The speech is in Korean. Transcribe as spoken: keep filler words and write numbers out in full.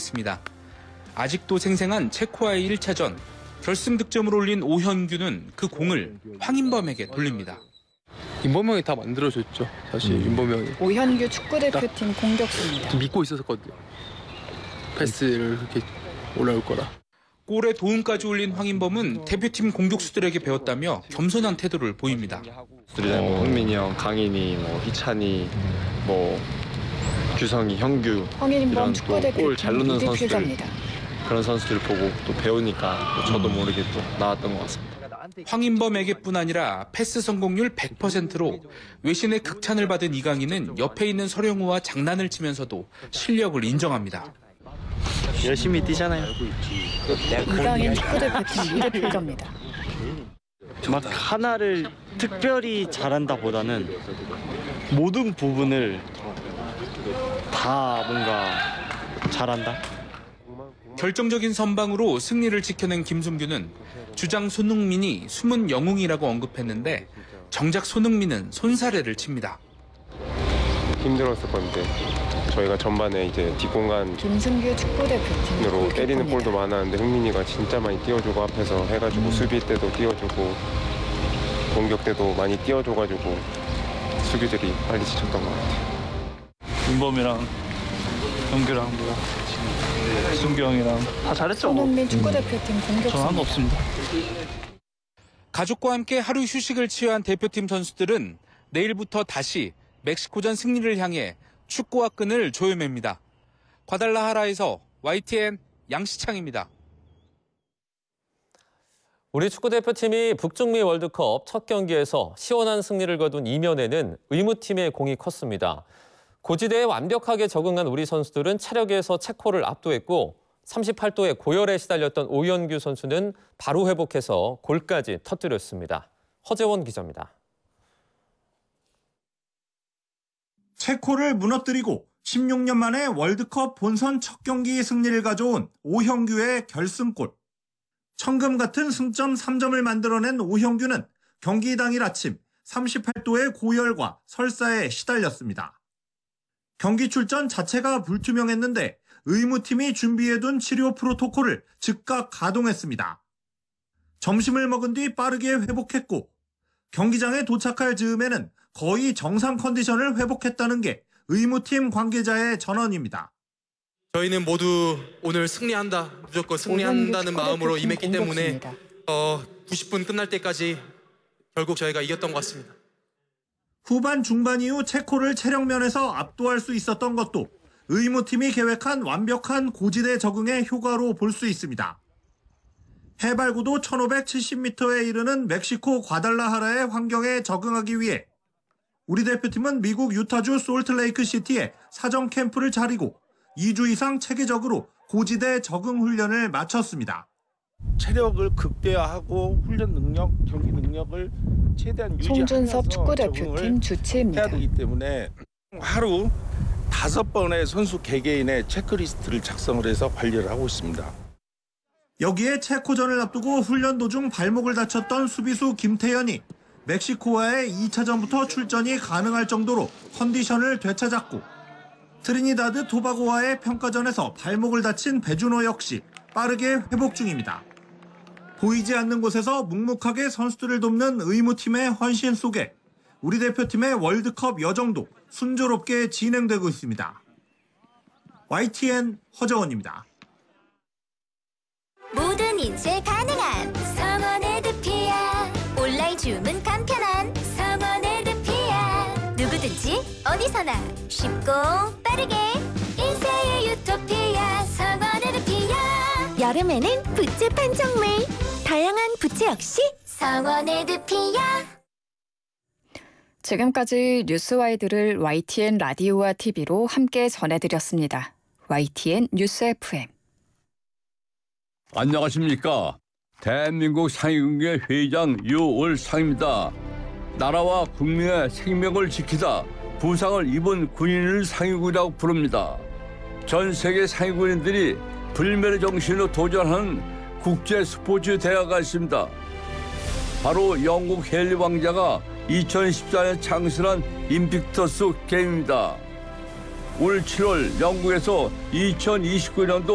있습니다. 아직도 생생한 체코와의 일 차전, 결승 득점을 올린 오현규는 그 공을 황인범에게 돌립니다. 인범형이 다 만들어줬죠. 사실 음. 인범형이. 오현규 축구대표팀 공격수입니다. 믿고 있었거든요. 패스를 그렇게 올라올 거라. 골에 도움까지 올린 황인범은 대표팀 공격수들에게 배웠다며 겸손한 태도를 보입니다. 뭐 흥민이 형, 강인이, 뭐 희찬이, 뭐 규성이, 형규 황인범 축구대표팀 넣는 선수들 그런 선수들 보고 또 배우니까 또 저도 모르게 또 나왔던 것 같습니다. 황인범에게뿐 아니라 패스 성공률 백 퍼센트로 외신의 극찬을 받은 이강인은 옆에 있는 서령우와 장난을 치면서도 실력을 인정합니다. 열심히 뛰잖아요. 이강인 축구대표팀 미드필더입니다. 막 하나를 특별히 잘한다보다는 모든 부분을 다 뭔가 잘한다. 결정적인 선방으로 승리를 지켜낸 김승규는 주장 손흥민이 숨은 영웅이라고 언급했는데 정작 손흥민은 손사래를 칩니다. 힘들었을 건데 저희가 전반에 이제 뒷공간 김승규 축구대표팀으로 때리는 볼도 많았는데 흥민이가 진짜 많이 띄워주고 앞에서 해가지고 음. 수비 때도 띄워주고 공격 때도 많이 띄워줘가지고 수비들이 빨리 지쳤던 것 같아요. 윤범이랑 영규랑 뭐야 승규 형이랑 다 잘했죠. 손흥민 축구대표팀 공격수. 저는 한 거 없습니다. 가족과 함께 하루 휴식을 취한 대표팀 선수들은 내일부터 다시 멕시코전 승리를 향해 축구와 끈을 조여맵니다. 과달라하라에서 와이티엔 양시창입니다. 우리 축구대표팀이 북중미 월드컵 첫 경기에서 시원한 승리를 거둔 이면에는 의무팀의 공이 컸습니다. 고지대에 완벽하게 적응한 우리 선수들은 체력에서 체코를 압도했고 삼십팔 도의 고열에 시달렸던 오현규 선수는 바로 회복해서 골까지 터뜨렸습니다. 허재원 기자입니다. 체코를 무너뜨리고 십육 년 만에 월드컵 본선 첫 경기 승리를 가져온 오현규의 결승골. 천금 같은 승점 삼 점을 만들어낸 오현규는 경기 당일 아침 삼십팔 도의 고열과 설사에 시달렸습니다. 경기 출전 자체가 불투명했는데 의무팀이 준비해둔 치료 프로토콜을 즉각 가동했습니다. 점심을 먹은 뒤 빠르게 회복했고 경기장에 도착할 즈음에는 거의 정상 컨디션을 회복했다는 게 의무팀 관계자의 전언입니다. 저희는 모두 오늘 승리한다, 무조건 승리한다는 마음으로 임했기 때문에 어, 구십 분 끝날 때까지 결국 저희가 이겼던 것 같습니다. 후반 중반 이후 체코를 체력 면에서 압도할 수 있었던 것도 의무팀이 계획한 완벽한 고지대 적응의 효과로 볼 수 있습니다. 해발고도 천오백칠십 미터에 이르는 멕시코 과달라하라의 환경에 적응하기 위해 우리 대표팀은 미국 유타주 솔트레이크 시티에 사정 캠프를 차리고 이 주 이상 체계적으로 고지대 적응 훈련을 마쳤습니다. 체력을 극대화하고 훈련 능력, 경기 능력을 최대한 유지하면서 송준섭 축구대표팀 주치입니다. 해야 되기 때문에 하루 다섯 번의 선수 개개인의 체크리스트를 작성을 해서 관리를 하고 있습니다. 여기에 체코전을 앞두고 훈련 도중 발목을 다쳤던 수비수 김태현이 멕시코와의 이 차전부터 출전이 가능할 정도로 컨디션을 되찾았고 트리니다드 토바고와의 평가전에서 발목을 다친 배준호 역시 빠르게 회복 중입니다. 보이지 않는 곳에서 묵묵하게 선수들을 돕는 의무팀의 헌신 속에 우리 대표팀의 월드컵 여정도 순조롭게 진행되고 있습니다. 와이티엔 허정원입니다. 모든 인쇄 가능한 성원의 드피아. 온라인 주문 간편한 성원의 드피아. 누구든지 어디서나 쉽고 빠르게 인쇄의 유토피아 성원의 드피아. 여름에는 부채 판촉물. 다양한 부채 역시 성원의 드피아. 지금까지 뉴스와이드를 와이티엔 라디오와 티비로 함께 전해드렸습니다. 와이티엔 뉴스 에프엠. 안녕하십니까. 대한민국 상위군의 회장 유월상입니다. 나라와 국민의 생명을 지키다 부상을 입은 군인을 상위군이라고 부릅니다. 전 세계 상위군인들이 불멸의 정신으로 도전하는 국제 스포츠 대회가 있습니다. 바로 영국 헨리 왕자가 이천십사 년 창설한 인빅터스 게임입니다. 올 칠월 영국에서 이천이십구 년도